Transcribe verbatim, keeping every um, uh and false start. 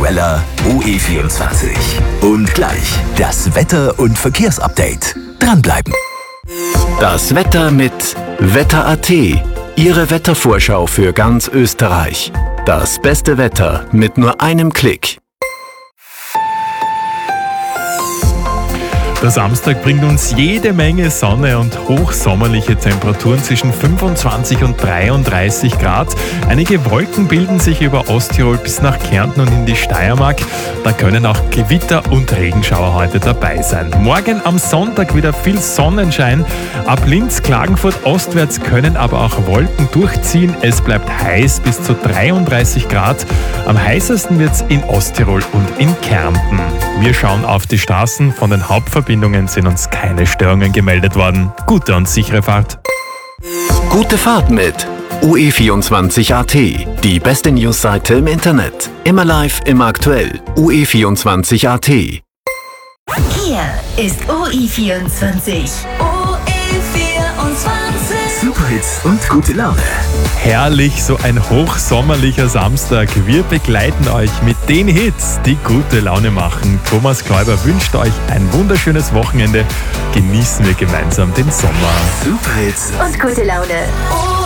aktueller O E vierundzwanzig. Und gleich das Wetter- und Verkehrsupdate. Dranbleiben. Das Wetter mit Wetter Punkt A T. Ihre Wettervorschau für ganz Österreich. Das beste Wetter mit nur einem Klick. Der Samstag bringt uns jede Menge Sonne und hochsommerliche Temperaturen zwischen fünfundzwanzig und dreiunddreißig Grad. Einige Wolken bilden sich über Osttirol bis nach Kärnten und in die Steiermark. Da können auch Gewitter und Regenschauer heute dabei sein. Morgen am Sonntag wieder viel Sonnenschein. Ab Linz, Klagenfurt ostwärts können aber auch Wolken durchziehen. Es bleibt heiß bis zu dreiunddreißig Grad. Am heißesten wird es in Osttirol und in Kärnten. Wir schauen auf die Straßen. Von den Hauptverbindungen sind uns keine Störungen gemeldet worden. Gute und sichere Fahrt. Gute Fahrt mit O E vierundzwanzig Punkt A T. Die beste Newsseite im Internet. Immer live, immer aktuell. O E vierundzwanzig Punkt A T. Hier ist O E vierundzwanzig. O E vierundzwanzig. Superhits und gute Laune. Herrlich, so ein hochsommerlicher Samstag. Wir begleiten euch mit den Hits, die gute Laune machen. Thomas Kläuber wünscht euch ein wunderschönes Wochenende. Genießen wir gemeinsam den Sommer. Superhits Und gute Laune. O